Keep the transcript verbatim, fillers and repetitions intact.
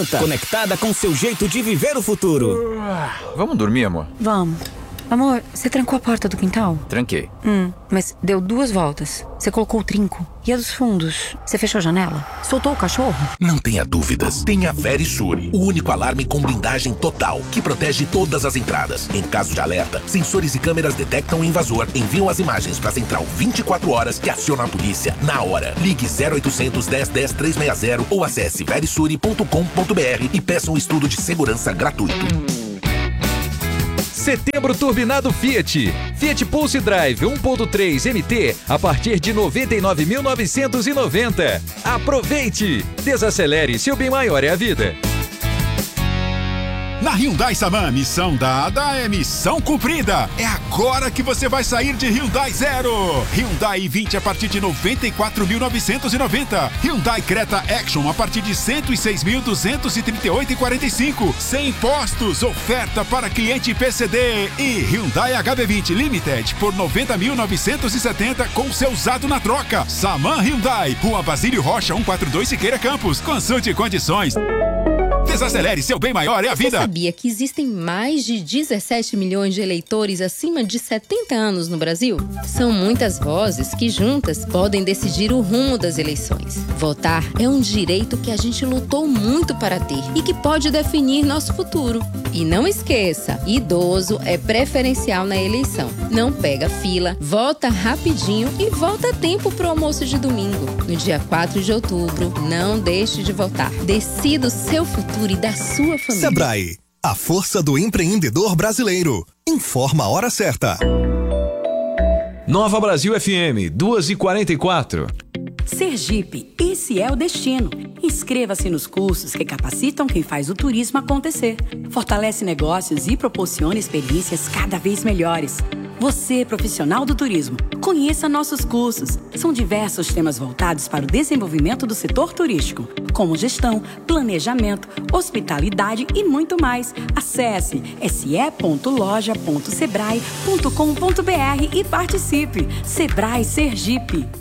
Conectada com seu jeito de viver o futuro. Vamos dormir, amor? Vamos. Amor, você trancou a porta do quintal? Tranquei. Hum, mas deu duas voltas. Você colocou o trinco. E a dos fundos? Você fechou a janela? Soltou o cachorro? Não tenha dúvidas. Tem a Verisure, o único alarme com blindagem total, que protege todas as entradas. Em caso de alerta, sensores e câmeras detectam o invasor, enviam as imagens para a central vinte e quatro horas que aciona a polícia na hora. Ligue zero oitocentos, dez, dez, trezentos e sessenta ou acesse verisure ponto com ponto br e peça um estudo de segurança gratuito. Setembro turbinado Fiat. Fiat Pulse Drive um ponto três M T a partir de noventa e nove mil novecentos e noventa. Aproveite! Desacelere, seu bem maior é a vida. Na Hyundai Saman, missão dada é missão cumprida. É agora que você vai sair de Hyundai Zero. Hyundai i vinte a partir de noventa e quatro mil novecentos e noventa. Hyundai Creta Action a partir de cento e seis mil duzentos e trinta e oito reais e quarenta e cinco centavos. Sem impostos, oferta para cliente P C D. E Hyundai H B vinte Limited por noventa mil novecentos e setenta com seu usado na troca. Saman Hyundai, Rua Basílio Rocha cento e quarenta e dois Siqueira Campos. Consulte condições. Desacelere, seu bem maior é a vida. Você sabia que existem mais de dezessete milhões de eleitores acima de setenta anos no Brasil? São muitas vozes que juntas podem decidir o rumo das eleições. Votar é um direito que a gente lutou muito para ter e que pode definir nosso futuro. E não esqueça, idoso é preferencial na eleição. Não pega fila, vota rapidinho e volta a tempo pro almoço de domingo. No dia quatro de outubro, não deixe de votar. Decida o seu futuro e da sua família. Sebrae, a força do empreendedor brasileiro. Informa a hora certa. Nova Brasil F M, duas e quarenta e quatro. Sergipe, esse é o destino. Inscreva-se nos cursos que capacitam quem faz o turismo acontecer. Fortalece negócios e proporciona experiências cada vez melhores. Você, profissional do turismo, conheça nossos cursos. São diversos temas voltados para o desenvolvimento do setor turístico, como gestão, planejamento, hospitalidade e muito mais. Acesse s e ponto loja ponto sebrae ponto com ponto br e participe. Sebrae Sergipe.